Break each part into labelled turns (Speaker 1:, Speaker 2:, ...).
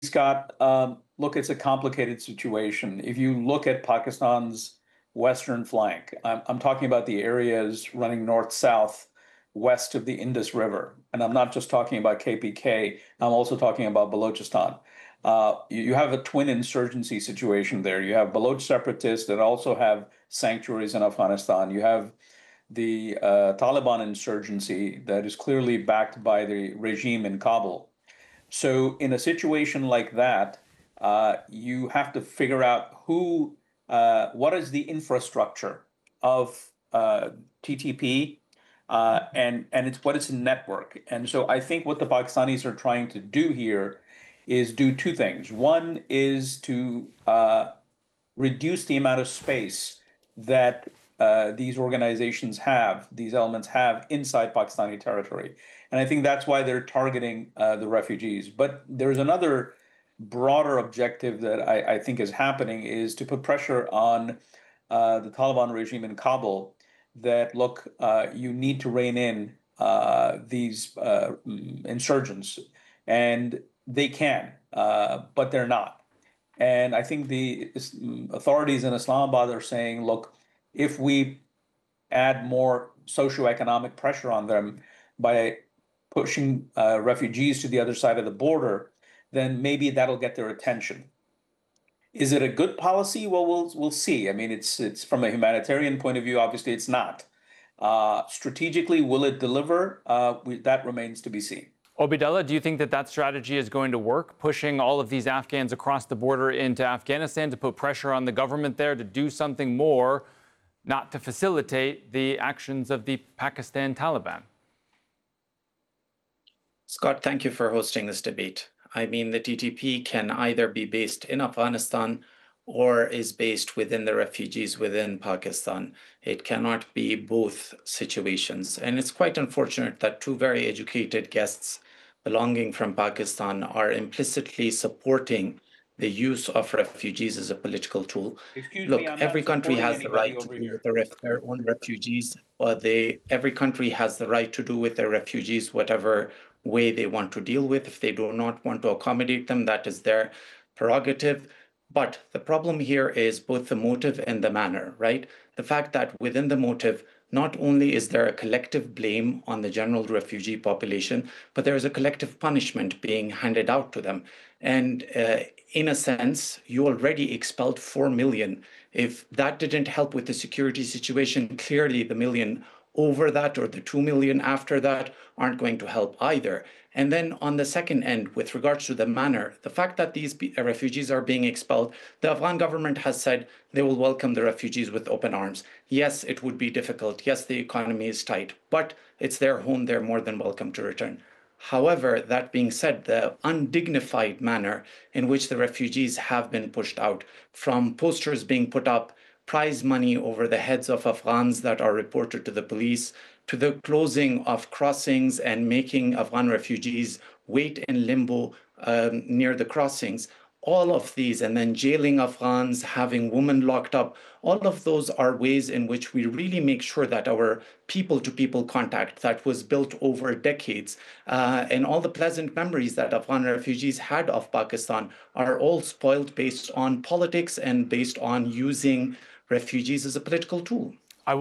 Speaker 1: Scott, look, it's a complicated situation. If you look at Pakistan's western flank, I'm talking about the areas running north-south west of the Indus River. And I'm not just talking about KPK, I'm also talking about Balochistan. You have a twin insurgency situation there. You have Baloch separatists that also have sanctuaries in Afghanistan. You have the Taliban insurgency that is clearly backed by the regime in Kabul. So in a situation like that, you have to figure out what is the infrastructure of TTP, and it's what its network. And so I think what the Pakistanis are trying to do here is do two things. One is to reduce the amount of space that these organizations have, these elements have inside Pakistani territory. And I think that's why they're targeting the refugees. But there's another broader objective that I think is happening is to put pressure on the Taliban regime in Kabul that, look, you need to rein in these insurgents. And they can, but they're not. And I think the authorities in Islamabad are saying, look, if we add more socioeconomic pressure on them by pushing refugees to the other side of the border, then maybe that'll get their attention. Is it a good policy? Well, we'll see. I mean, it's from a humanitarian point of view. Obviously, it's not. Strategically, will it deliver? That remains to be seen.
Speaker 2: Obaidullah, do you think that that strategy is going to work, pushing all of these Afghans across the border into Afghanistan to put pressure on the government there to do something more, not to facilitate the actions of the Pakistan Taliban?
Speaker 3: Scott, thank you for hosting this debate. I mean, the TTP can either be based in Afghanistan or is based within the refugees within Pakistan. It cannot be both situations. And it's quite unfortunate that two very educated guests belonging from Pakistan are implicitly supporting the use of refugees as a political tool. Look, every country has the right to do with their own refugees. Every country has the right to do with their refugees whatever way they want to deal with. If they do not want to accommodate them, that is their prerogative. But the problem here is both the motive and the manner, right? The fact that within the motive, not only is there a collective blame on the general refugee population, but there is a collective punishment being handed out to them. And in a sense, you already expelled 4 million. If that didn't help with the security situation, clearly the million over that or the 2 million after that aren't going to help either. And then on the second end, with regards to the manner, the fact that these refugees are being expelled, the Afghan government has said they will welcome the refugees with open arms. Yes, it would be difficult. Yes, the economy is tight, but it's their home. They're more than welcome to return. However, that being said, the undignified manner in which the refugees have been pushed out, from posters being put up, prize money over the heads of Afghans that are reported to the police, to the closing of crossings and making Afghan refugees wait in limbo near the crossings. All of these, and then jailing Afghans, having women locked up, all of those are ways in which we really make sure that our people-to-people contact that was built over decades and all the pleasant memories that Afghan refugees had of Pakistan are all spoiled based on politics and based on using refugees as a political tool.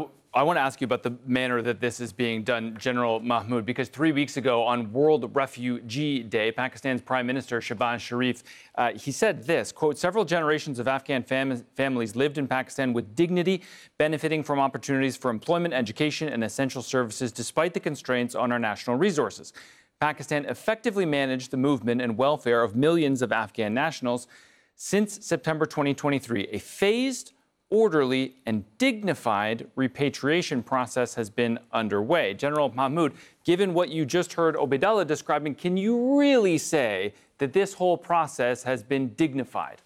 Speaker 2: I want to ask you about the manner that this is being done, General Mahmoud, because 3 weeks ago on World Refugee Day, Pakistan's Prime Minister Shehbaz Sharif, he said this, quote, several generations of Afghan families lived in Pakistan with dignity, benefiting from opportunities for employment, education, and essential services despite the constraints on our national resources. Pakistan effectively managed the movement and welfare of millions of Afghan nationals since September 2023. A phased, orderly and dignified repatriation process has been underway. General Mahmoud, given what you just heard Obaidullah describing, can you really say that this whole process has been dignified?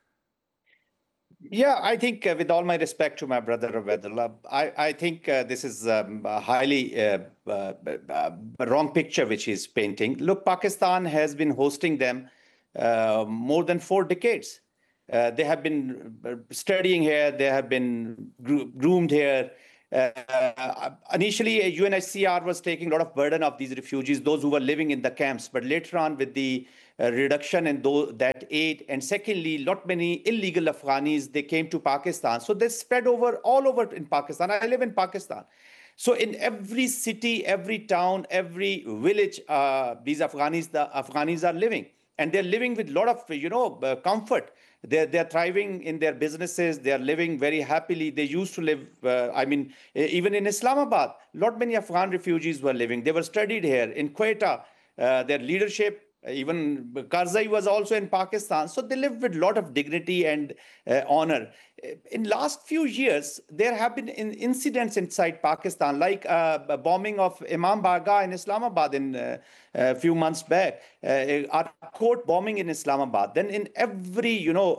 Speaker 4: Yeah, I think with all my respect to my brother Obaidullah, I think this is a highly wrong picture which he's painting. Look, Pakistan has been hosting them more than 4 decades. They have been studying here. They have been groomed here. Initially, UNHCR was taking a lot of burden of these refugees, those who were living in the camps. But later on, with the reduction in that aid. And secondly, not many illegal Afghanis, they came to Pakistan. So they spread all over in Pakistan. I live in Pakistan. So in every city, every town, every village, these the Afghanis are living. And they're living with a lot of, comfort. They're thriving in their businesses. They're living very happily. They used to live, even in Islamabad, not many Afghan refugees were living. They were studied here. In Quetta, their leadership, even Karzai was also in Pakistan. So they lived with a lot of dignity and honor. In last few years, there have been incidents inside Pakistan, like a bombing of Imam Baga in Islamabad in a few months back, our court bombing in Islamabad. Then in every,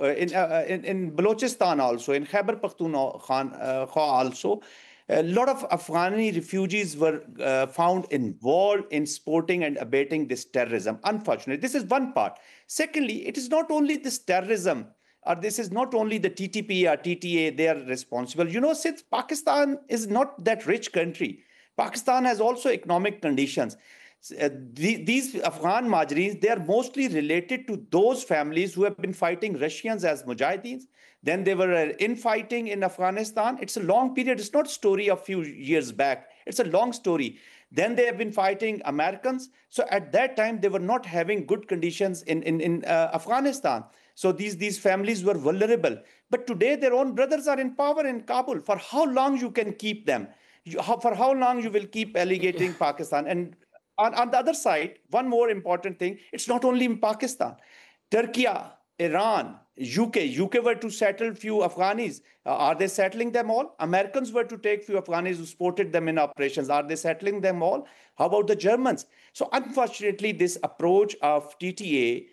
Speaker 4: in Balochistan also, in Khyber Pakhtunkhwa also, a lot of Afghani refugees were found involved in supporting and abating this terrorism. Unfortunately, this is one part. Secondly, it is not only this terrorism, or this is not only the TTP or TTA, they are responsible. Since Pakistan is not that rich country, Pakistan has also economic conditions. These Afghan Majareens, they are mostly related to those families who have been fighting Russians as Mujahideens. Then they were infighting in Afghanistan. It's a long period. It's not a story of few years back. It's a long story. Then they have been fighting Americans. So at that time, they were not having good conditions in Afghanistan. So these families were vulnerable. But today, their own brothers are in power in Kabul. For how long you can keep them? For how long you will keep alligating Pakistan? And on the other side, one more important thing, it's not only in Pakistan. Turkey, Iran, UK were to settle few Afghanis. Are they settling them all? Americans were to take few Afghanis who supported them in operations. Are they settling them all? How about the Germans? So unfortunately, this approach of TTA,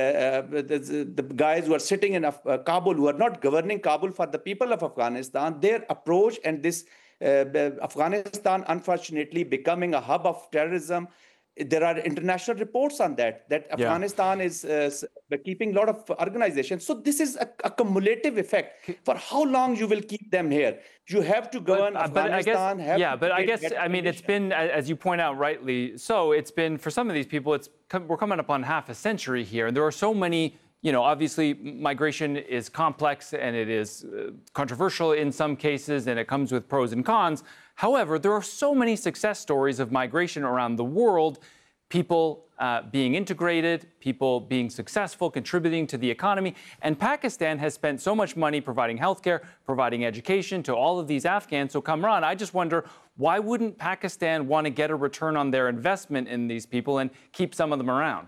Speaker 4: the guys who are sitting in Kabul, who are not governing Kabul for the people of Afghanistan, their approach and this Afghanistan, unfortunately, becoming a hub of terrorism. There are international reports on that Afghanistan is keeping a lot of organizations. So this is a cumulative effect. For how long you will keep them here? You have to govern Afghanistan.
Speaker 2: It's been, as you point out rightly, so it's been, for some of these people, we're coming up on half a century here. And there are so many, obviously migration is complex and it is controversial in some cases, and it comes with pros and cons. However, there are so many success stories of migration around the world, people being integrated, people being successful, contributing to the economy. And Pakistan has spent so much money providing healthcare, providing education to all of these Afghans. So, Kamran, I just wonder, why wouldn't Pakistan want to get a return on their investment in these people and keep some of them around?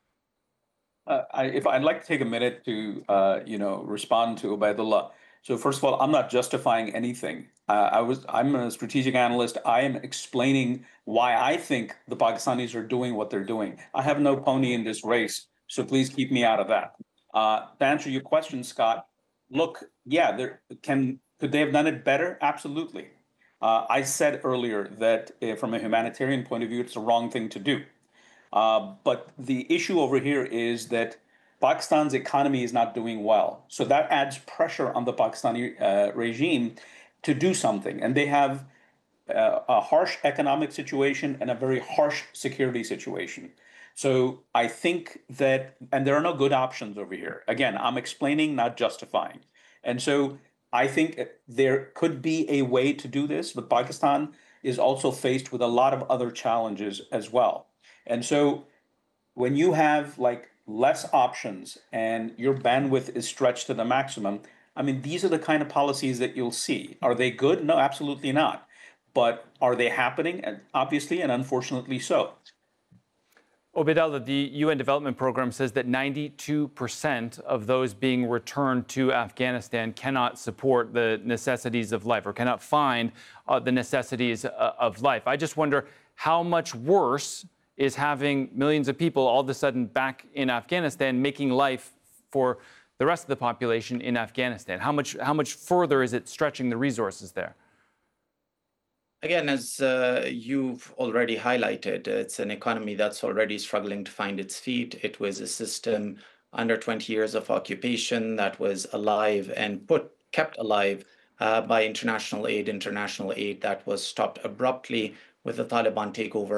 Speaker 1: I'd like to take a minute to, respond to Ubaidullah. So first of all, I'm not justifying anything. I'm a strategic analyst. I am explaining why I think the Pakistanis are doing what they're doing. I have no pony in this race, so please keep me out of that. To answer your question, Scott, look, yeah, could they have done it better? Absolutely. I said earlier that from a humanitarian point of view, it's the wrong thing to do. But the issue over here is that Pakistan's economy is not doing well. So that adds pressure on the Pakistani regime to do something. And they have a harsh economic situation and a very harsh security situation. So I think that, and there are no good options over here. Again, I'm explaining, not justifying. And so I think there could be a way to do this, but Pakistan is also faced with a lot of other challenges as well. And so when you have less options and your bandwidth is stretched to the maximum, I mean, these are the kind of policies that you'll see. Are they good? No, absolutely not. But are they happening? And obviously, and unfortunately so.
Speaker 2: Ubaidullah, the UN Development Program says that 92% of those being returned to Afghanistan cannot support the necessities of life or cannot find the necessities of life. I just wonder how much worse is having millions of people all of a sudden back in Afghanistan, making life for the rest of the population in Afghanistan? How much further is it stretching the resources there?
Speaker 3: Again, as you've already highlighted, it's an economy that's already struggling to find its feet. It was a system under 20 years of occupation that was alive and kept alive by international aid that was stopped abruptly with the Taliban takeover.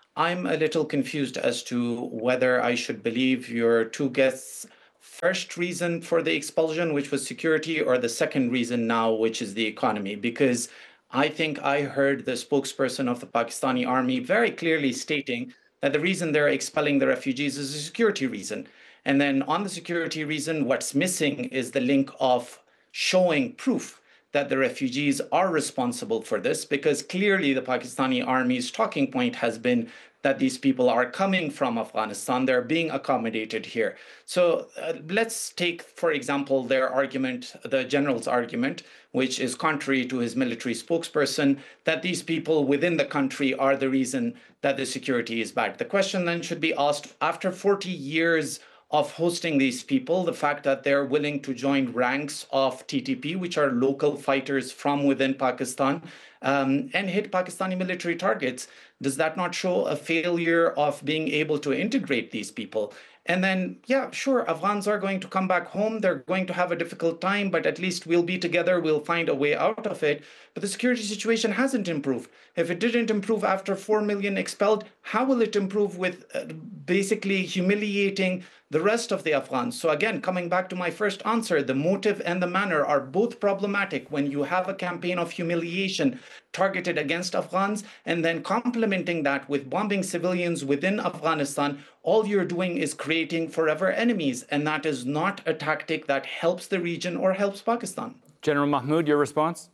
Speaker 3: I'm a little confused as to whether I should believe your two guests' first reason for the expulsion, which was security, or the second reason now, which is the economy. Because I think I heard the spokesperson of the Pakistani army very clearly stating that the reason they're expelling the refugees is a security reason. And then on the security reason, what's missing is the link of showing proof that the refugees are responsible for this, because clearly the Pakistani army's talking point has been that these people are coming from Afghanistan, they're being accommodated here. So let's take, for example, their argument, the general's argument, which is contrary to his military spokesperson, that these people within the country are the reason that the security is bad. The question then should be asked, after 40 years of hosting these people, the fact that they're willing to join ranks of TTP, which are local fighters from within Pakistan, and hit Pakistani military targets, does that not show a failure of being able to integrate these people? And then, yeah, sure, Afghans are going to come back home. They're going to have a difficult time, but at least we'll be together. We'll find a way out of it. But the security situation hasn't improved. If it didn't improve after 4 million expelled, how will it improve with basically humiliating the rest of the Afghans? So again, coming back to my first answer, the motive and the manner are both problematic when you have a campaign of humiliation targeted against Afghans and then complementing that with bombing civilians within Afghanistan. All you're doing is creating forever enemies, and that is not a tactic that helps the region or helps Pakistan.
Speaker 2: General Mahmood, your response?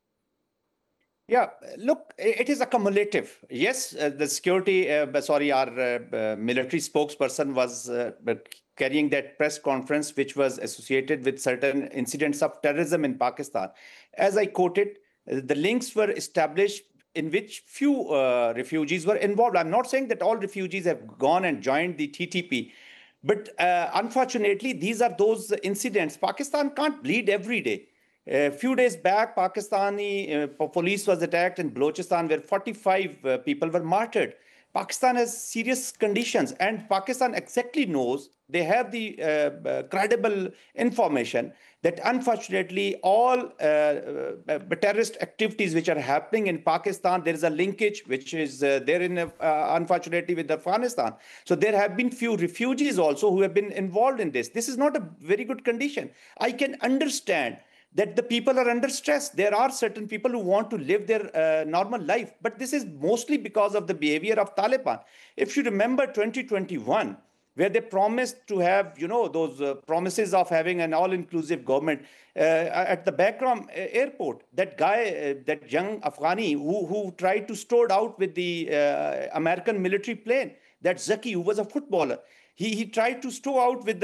Speaker 4: Yeah, look, it is accumulative. Yes, the security, our military spokesperson was carrying that press conference, which was associated with certain incidents of terrorism in Pakistan. As I quoted, the links were established in which few refugees were involved. I'm not saying that all refugees have gone and joined the TTP, but unfortunately, these are those incidents. Pakistan can't bleed every day. A few days back, Pakistani police was attacked in Balochistan, where 45 people were martyred. Pakistan has serious conditions, and Pakistan exactly knows, they have the credible information that unfortunately all terrorist activities which are happening in Pakistan, there is a linkage which is there in unfortunately with Afghanistan. So there have been few refugees also who have been involved in this. This is not a very good condition. I can understand that the people are under stress. There are certain people who want to live their normal life, but this is mostly because of the behavior of Taliban. If you remember 2021, where they promised to have, those promises of having an all-inclusive government at the Bagram airport, that guy, that young Afghani who tried to stored out with the American military plane, that Zaki, who was a footballer, he tried to stow out with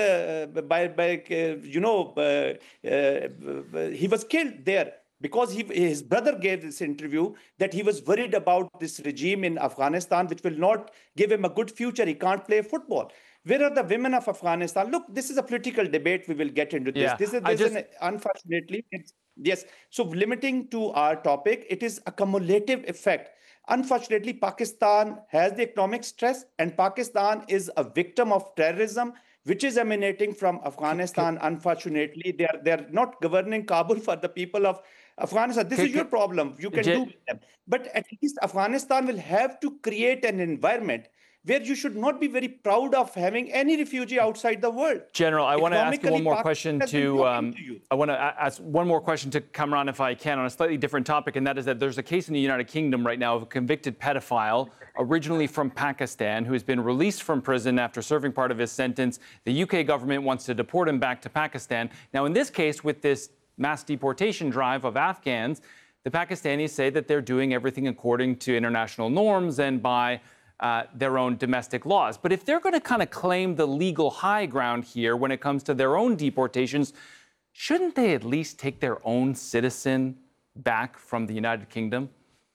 Speaker 4: he was killed there because his brother gave this interview that he was worried about this regime in Afghanistan, which will not give him a good future. He can't play football. Where are the women of Afghanistan? Look, this is a political debate. We will get into this.
Speaker 2: Yeah,
Speaker 4: Unfortunately, yes. So limiting to our topic, it is a cumulative effect. Unfortunately, Pakistan has the economic stress, and Pakistan is a victim of terrorism, which is emanating from Afghanistan. Unfortunately, they're not governing Kabul for the people of Afghanistan. This is your problem. You can do with them. But at least Afghanistan will have to create an environment where you should not be very proud of having any refugee outside the world.
Speaker 2: General, I want to ask you one more question
Speaker 4: I
Speaker 2: want to ask one more question to Kamran, if I can, on a slightly different topic, and that is that there's a case in the United Kingdom right now of a convicted pedophile, originally from Pakistan, who has been released from prison after serving part of his sentence. The UK government wants to deport him back to Pakistan. Now, in this case, with this mass deportation drive of Afghans, the Pakistanis say that they're doing everything according to international norms and by their own domestic laws. But if they're going to kind of claim the legal high ground here when it comes to their own deportations, shouldn't they at least take their own citizen back from the United Kingdom?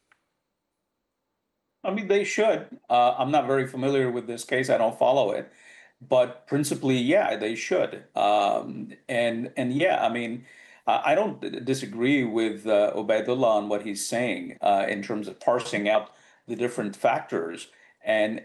Speaker 1: I mean, they should. I'm not very familiar with this case. I don't follow it. But principally, yeah, they should. And yeah, I mean, I don't disagree with Ubaidullah on what he's saying in terms of parsing out the different factors. And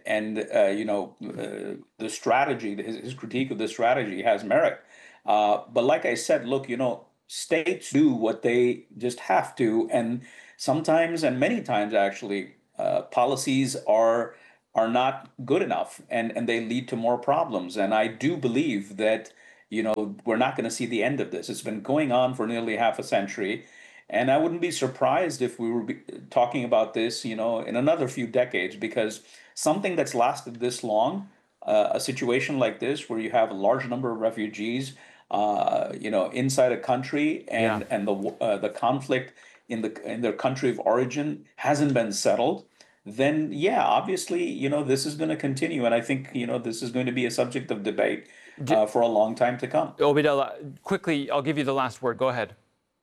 Speaker 1: the strategy, his critique of the strategy has merit. But like I said, look, states do what they just have to. And sometimes, and many times actually, policies are are not good enough, and they lead to more problems. And I do believe that, we're not going to see the end of this. It's been going on for nearly half a century. And I wouldn't be surprised if we were talking about this, in another few decades, because something that's lasted this long, a situation like this where you have a large number of refugees, inside a country, and the conflict in their country of origin hasn't been settled, then obviously, this is going to continue, and I think this is going to be a subject of debate for a long time to come.
Speaker 2: Obaidullah, quickly, I'll give you the last word. Go ahead.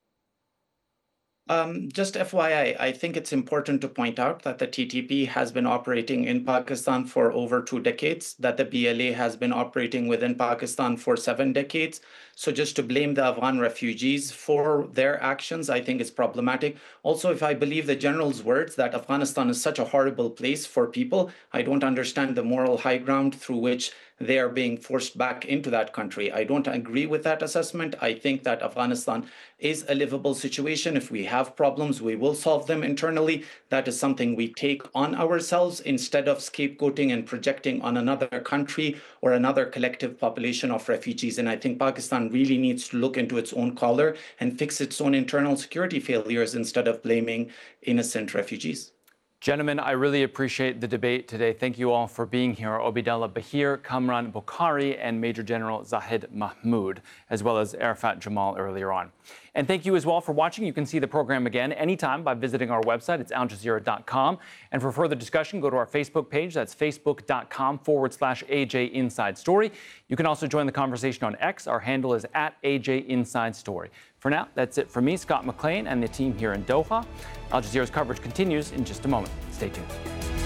Speaker 3: Just FYI, I think it's important to point out that the TTP has been operating in Pakistan for over 2 decades, that the BLA has been operating within Pakistan for 7 decades. So just to blame the Afghan refugees for their actions, I think is problematic. Also, if I believe the general's words that Afghanistan is such a horrible place for people, I don't understand the moral high ground through which they are being forced back into that country. I don't agree with that assessment. I think that Afghanistan is a livable situation. If we have problems, we will solve them internally. That is something we take on ourselves instead of scapegoating and projecting on another country or another collective population of refugees. And I think Pakistan really needs to look into its own collar and fix its own internal security failures instead of blaming innocent refugees.
Speaker 2: Gentlemen, I really appreciate the debate today. Thank you all for being here. Obaidullah Bahir, Kamran Bokhari, and Major General Zahid Mahmood, as well as Arafat Jamal earlier on. And thank you as well for watching. You can see the program again anytime by visiting our website. It's aljazeera.com. And for further discussion, go to our Facebook page. That's facebook.com/AJ Inside Story. You can also join the conversation on X. Our handle is @AJ Inside Story. For now, that's it for me, Scott McLean, and the team here in Doha. Al Jazeera's coverage continues in just a moment. Stay tuned.